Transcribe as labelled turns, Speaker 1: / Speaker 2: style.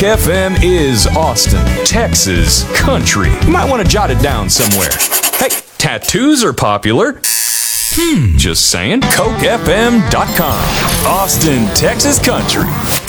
Speaker 1: FM is Austin, Texas country. You might want to jot it down somewhere. Hey, tattoos are popular. Just saying. CokeFM.com. Austin, Texas country.